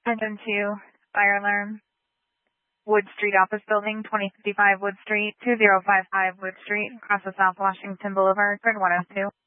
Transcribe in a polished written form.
Attention to fire alarm. Wood Street office building, 2055 Wood Street, 2055 Wood Street, across the South Washington Boulevard, grid 102.